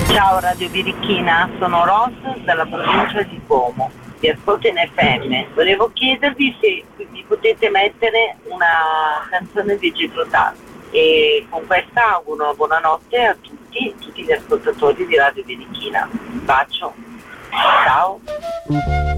Ciao Radio Birichina, sono Ros dalla provincia di Como, vi ascolto in FM. Volevo chiedervi se mi potete mettere una canzone di Gibraltar e con questa auguro buonanotte a tutti gli ascoltatori di Radio Birichina. Un bacio, ciao.